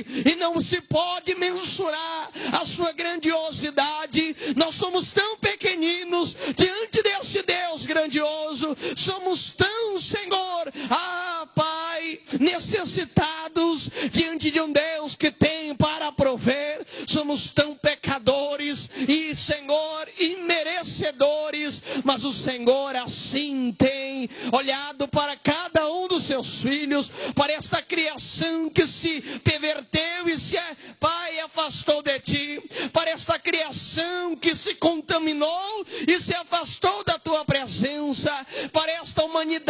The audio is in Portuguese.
e não se pode mensurar a sua grandiosidade. Nós somos tão pequeninos diante deste Deus grandioso, somos tão, Senhor, Pai, necessitados diante de um Deus que tem para prover. Somos tão pecadores e, Senhor, imerecedores, mas o Senhor assim tem olhado para cada um dos seus filhos, para esta criação que se perverteu e se, Pai, afastou de ti, para esta criação que se contaminou e se afastou da tua presença, para esta humanidade